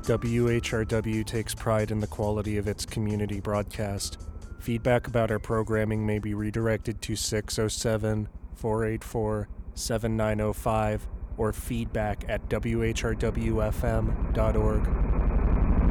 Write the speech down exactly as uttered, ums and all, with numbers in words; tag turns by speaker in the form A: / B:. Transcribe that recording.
A: W H R W takes pride in the quality of its community broadcast. Feedback about our programming may be redirected to six oh seven, four eight four, seven nine oh five or feedback at w h r w f m dot org.